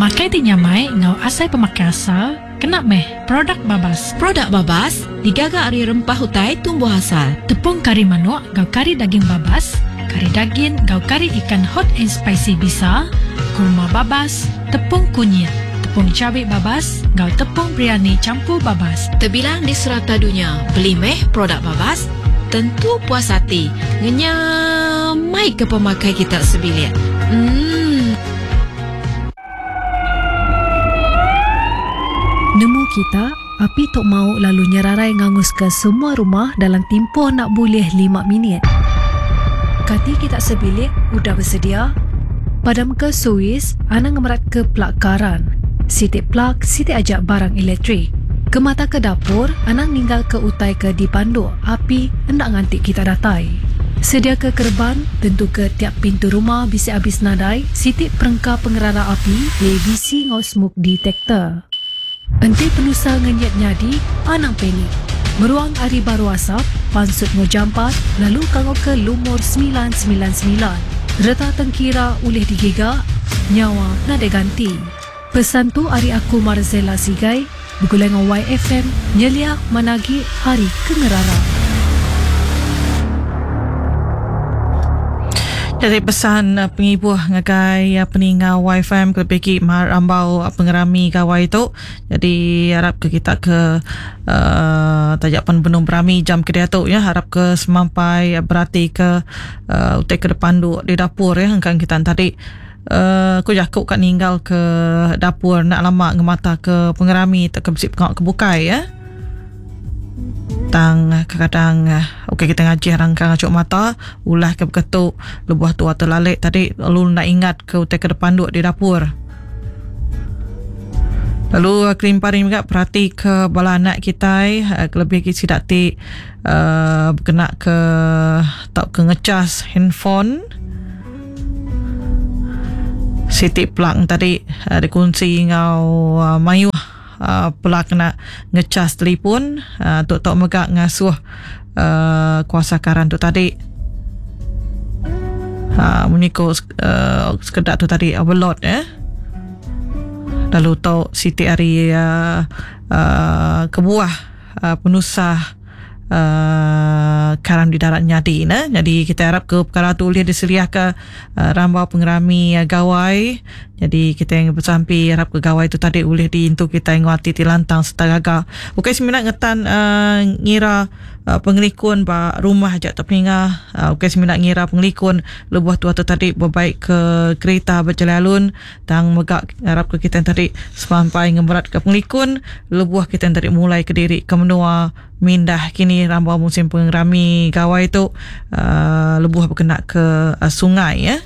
Pemakai ti nyamai ngau asai pemakai asal kena meh produk babas. Produk babas digaga ari rempah hutai tumbuh asal. Tepung kari manuk ngau kari daging babas, kari daging ngau kari ikan hot and spicy bisa, kurma babas, tepung kunyit, tepung cabai babas ngau tepung biryani campur babas. Terbilang di serata dunia, beli meh produk babas tentu puas hati. Ngenyamai ke pemakai kita sebilik. Nemu kita, api tok mau lalu nyerarai ngangus ke semua rumah dalam tempoh nak boleh 5 minit. Kati kita sebilik, udah bersedia? Padam ke suis, ana ngemerat ke plug karan. Sitik plug, sitik ajak barang elektrik. Ke mata ke dapur, ana ninggal ke utai ke dipandu. Api hendak ngantik kita datai. Sedia ke kerban, tentu ke tiap pintu rumah bisa habis nadai. Sitik perengkah pengerara api, ABC ngau smoke detector. Enti penusa ngenyat nyadi, anang pelik. Meruang hari baru asap, pansut ngojampat, lalu kangau ke lumur 999. Reta tengkira ulih digigak, nyawa nade ganti. Pesan tu hari aku Marzella Sigai, bergulai dengan YFM, nyelia managi hari kengerara. Jadi pesan pengibuh ngagai peninggal YFM kelebih marambau pengerami gawai itu. Jadi harap ke kita ke tajapan penuh berami jam kedua tu ya, harap ke semampai berarti ke utai ke depan du di dapur ya hanggang kita tadi. Aku jakuk kat ninggal ke dapur nak lama ngemata ke pengerami tak ke besip pengak kebukai ya. Tang kadang okey kita ngaji rangkang acuk mata ulah ke berketuk lebuh tua terlalik tadi lalu nak ingat ke utai ke depan duk di dapur. Lalu kelimparing juga perhati ke bala anak kita lebih kita tidak ti kena ke tak ke ngecas handphone. Siti plug tadi dikunci ngau mayu pula kena ngecas telefon tok megak ngasuh kuasa karan tu tadi muniko sekedar tu tadi overload lalu tok siti hari kebuah penusah karam di darat nyadi jadi kita harap ke perkara tu boleh diseliah ke rambau pengerami gawai. Jadi kita yang bersampi harap ke gawai tu tadi boleh diintu kita yang ngati tilantang serta gagal. Okey seminat ngetan ngira pengelikun ba rumah ajak terpinga. Okey seminat ngira pengelikun lebuh tua tu tadi berbaik ke kereta berjalan tang megak harap ke kita yang tadi sampai ngemerat ke pengelikun lebuh kita yang tadi mulai ke diri ke menua mindah kini rambau musim pengerami gawai tu lebuh berkena ke sungai ya.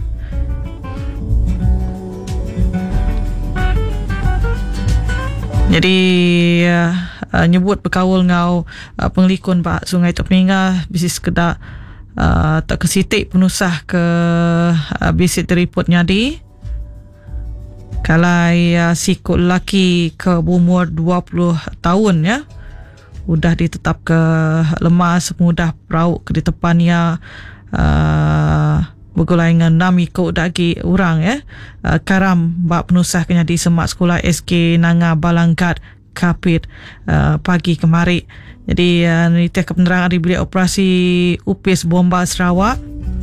Jadi nyebut berkawal ngau pengelikun pak sungai Tepingga bisnis sekedar tak kesitik penusah ke bisit report nyadi kalai sikut lelaki ke umur 20 tahun ya udah ditetap ke lemas mudah perauk ke di tepannya bergulai dengan 6 ikut dagi orang ya. Karam bak penusah kena di semak sekolah SK Nanga Balangkat Kapit pagi kemari. Jadi nitiah kepenerangan di bilik operasi UPIS Bomba Sarawak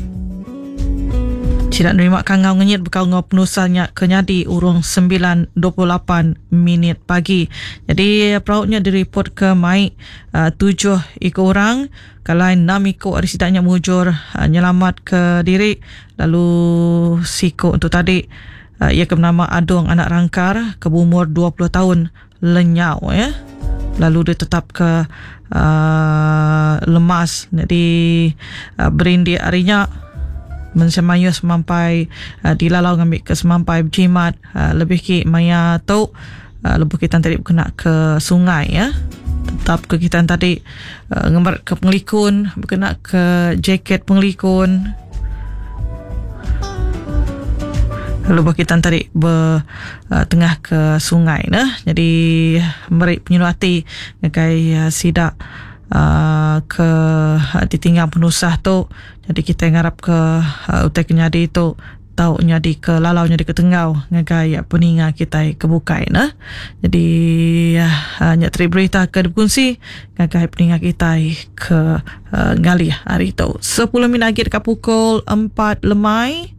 tidak nerima kangau ngenyit bekau ngau penusahnya kenyadi urung 9.28 minit pagi. Jadi perautnya direport ke mai 7 ikut orang kalai 6 ikut ada sidaknya mujur nyelamat ke diri. Lalu siko untuk tadi ia ke bernama Adong anak rangkar ke umur 20 tahun lenyau ya. Lalu dia tetap ke lemas. Jadi berindi harinya mensemayus semampai dilalau ngambil ke semampai berjimat lebih ki maya tu lebih kita tadi kena ke sungai ya. Tetap ke kita tadi ngembar ke pengelikun berkena ke jaket pengelikun lalu kita tadi tengah ke sungai nah. Jadi merik penyuluati ngagai sidak ke ditinggal penusah tu. Jadi kita ngarap ke utai kenyadi itu taunya di ke lalaunya di ketengau ngagai peninga kita kebukai nah. Jadi hanya teri berita ke berkunci ngagai peninga kita ke ngali hari tu 10 minit lagi dekat pukul 4 lemai.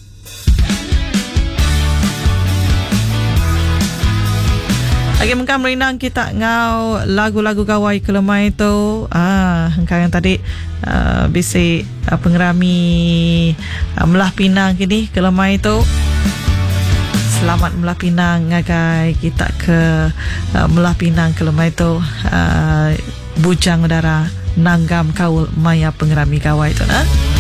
Lagi mengkam merinang kita ngau lagu-lagu gawai kelemai tu. Engkau yang tadi bisi pengerami Melah Pinang kini kelemai tu. Selamat Melah Pinang ngagai kita ke Melah Pinang kelemai tu. Bujang udara nanggam kaul maya pengerami gawai tu nah.